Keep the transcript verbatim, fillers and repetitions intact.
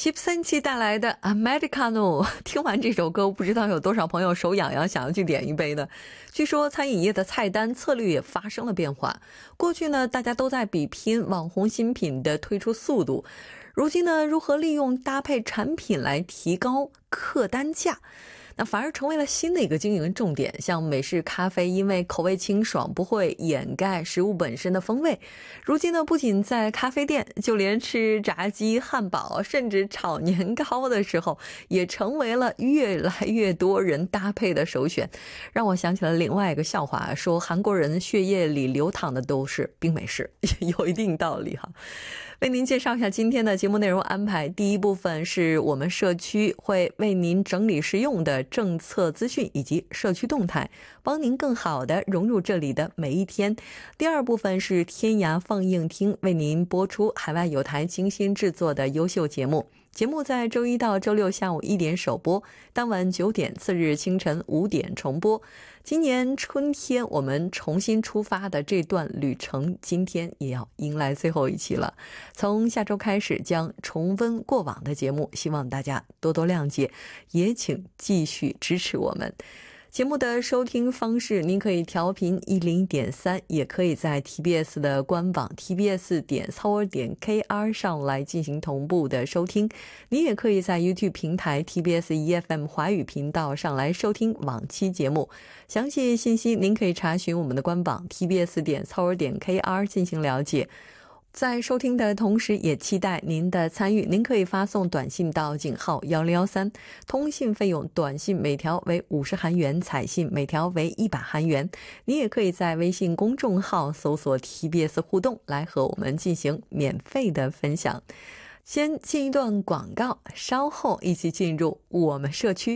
十三期带来的 Americano， 听完这首歌不知道有多少朋友手痒痒想要去点一杯呢。据说餐饮业的菜单策略也发生了变化，过去呢大家都在比拼网红新品的推出速度，如今呢如何利用搭配产品来提高客单价，那反而成为了新的一个经营重点。像美式咖啡因为口味清爽不会掩盖食物本身的风味，如今呢不仅在咖啡店，就连吃炸鸡、汉堡甚至炒年糕的时候也成为了越来越多人搭配的首选。让我想起了另外一个笑话，说韩国人血液里流淌的都是冰美式，有一定道理哈。为您介绍一下今天的节目内容安排。第一部分是我们社区会为您整理实用的政策资讯以及社区动态，帮您更好的融入这里的每一天。第二部分是天涯放映厅为您播出海外有台精心制作的优秀节目。节目在周一到周六下午一点首播，当晚九点，次日清晨五点重播。今年春天我们重新出发的这段旅程，今天也要迎来最后一期了。从下周开始将重温过往的节目，希望大家多多谅解，也请继续支持我们。节目的收听方式，您可以调频一零点三，也可以在 T B S 的官网 T B S 点 S O U R 点 K R 上来进行同步的收听。您也可以在 YouTube 平台 T B S E F M 华语频道上来收听往期节目。详细信息您可以查询我们的官网 T B S 点 S O U R 点 K R 进行了解。在收听的同时也期待您的参与，您可以发送短信到井号一零一三，通信费用短信每条为五十韩元，彩信每条为一百韩元。您也可以在微信公众号搜索 T B S 互动来和我们进行免费的分享。先进一段广告，稍后一起进入我们社区。